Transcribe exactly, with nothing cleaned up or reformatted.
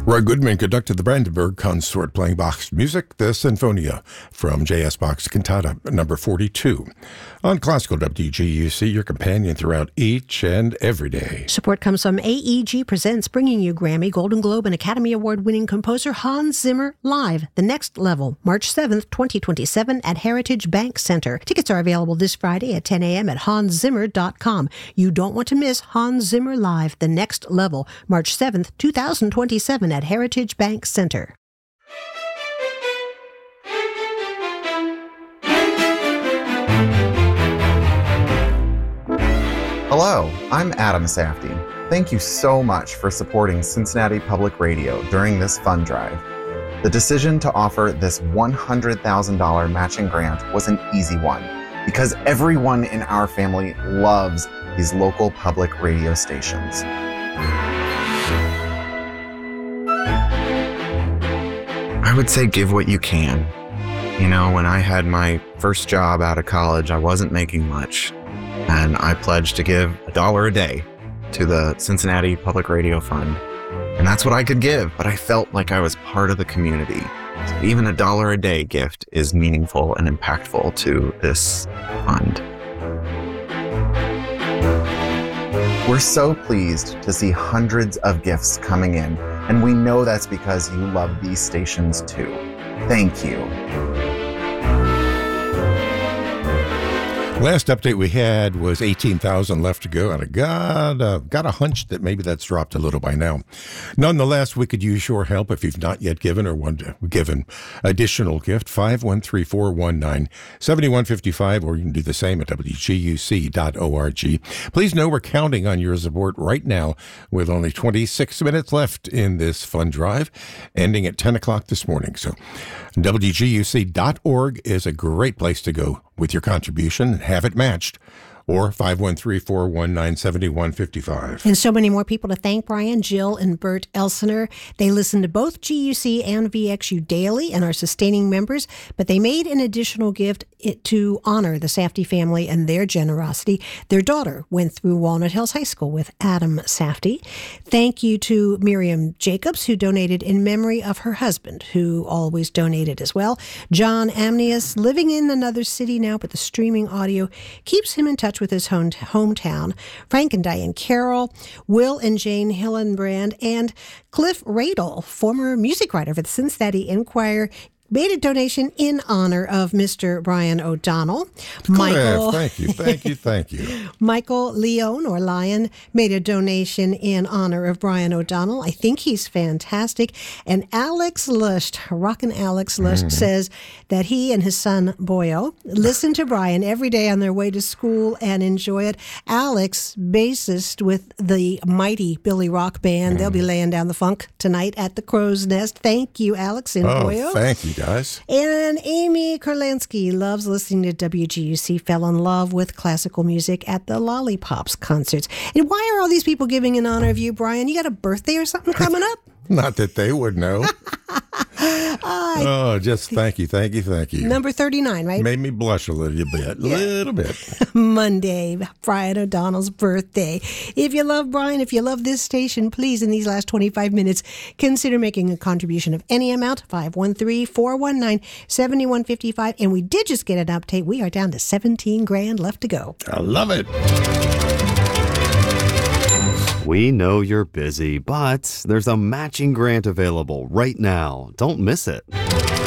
Roy Goodman conducted the Brandenburg Consort playing Bach's music, the Sinfonia, from J S. Bach's Cantata number forty-two. On Classical W G U C, your companion throughout each and every day. Support comes from A E G Presents, bringing you Grammy, Golden Globe, and Academy Award-winning composer Hans Zimmer live, The Next Level, March seventh, twenty twenty-seven at Heritage Bank Center. Tickets are available this Friday at ten a.m. at hans zimmer dot com. You don't want to miss Hans Zimmer live, The Next Level, March seventh, twenty twenty-seven at Heritage Bank Center. Hello, I'm Adam Safdie. Thank you so much for supporting Cincinnati Public Radio during this fund drive. The decision to offer this one hundred thousand dollars matching grant was an easy one because everyone in our family loves these local public radio stations. I would say give what you can. You know, when I had my first job out of college, I wasn't making much. And I pledged to give a dollar a day to the Cincinnati Public Radio Fund. And that's what I could give, but I felt like I was part of the community. So even a dollar a day gift is meaningful and impactful to this fund. We're so pleased to see hundreds of gifts coming in, and we know that's because you love these stations too. Thank you. Last update we had was eighteen thousand left to go, and I got, uh, got a hunch that maybe that's dropped a little by now. Nonetheless, we could use your help if you've not yet given or want to give an additional gift, five one three, four one nine, seven one five five, or you can do the same at w g u c dot org. Please know we're counting on your support right now with only twenty-six minutes left in this fund drive, ending at ten o'clock this morning. So w g u c dot org is a great place to go with your contribution and have it matched, or five one three, four one nine, seven one five five. And so many more people to thank, Brian, Jill, and Bert Elsener. They listen to both G U C and V X U daily and are sustaining members, but they made an additional gift to honor the Safdie family and their generosity. Their daughter went through Walnut Hills High School with Adam Safdie. Thank you to Miriam Jacobs, who donated in memory of her husband, who always donated as well. John Amnius, living in another city now, but the streaming audio keeps him in touch with his home, hometown. Frank and Diane Carroll, Will and Jane Hillenbrand, and Cliff Radel, former music writer for the Cincinnati Enquirer, made a donation in honor of Mister Brian O'Donnell. Michael, thank you, thank you, thank you. Michael Leone, or Lion, made a donation in honor of Brian O'Donnell. I think he's fantastic. And Alex Lust, Rockin' Alex Lust, mm. says that he and his son, Boyo, listen to Brian every day on their way to school and enjoy it. Alex, bassist with the mighty Billy Rock Band, mm. they'll be laying down the funk tonight at the Crow's Nest. Thank you, Alex and oh, Boyo. Thank you. Guys. And Amy Kurlansky loves listening to W G U C, fell in love with classical music at the Lollipops concerts. And why are all these people giving in honor of you, Brian? You got a birthday or something coming up? Not that they would know. uh, oh, just thank you, thank you, thank you. Number thirty-nine, right? Made me blush a little bit, a yeah. little bit. Monday, Brian O'Donnell's birthday. If you love Brian, if you love this station, please, in these last twenty-five minutes, consider making a contribution of any amount, five one three, four one nine, seven one five five. And we did just get an update. We are down to seventeen grand left to go. I love it. We know you're busy, but there's a matching grant available right now. Don't miss it.